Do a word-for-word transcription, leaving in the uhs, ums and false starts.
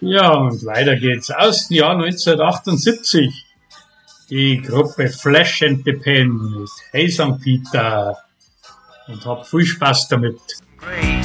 Ja, und weiter geht's aus dem Jahr neunzehnhundertachtundsiebzig. Die Gruppe Flash and the Pen mit Hey Sankt Peter und hab viel Spaß damit. Great.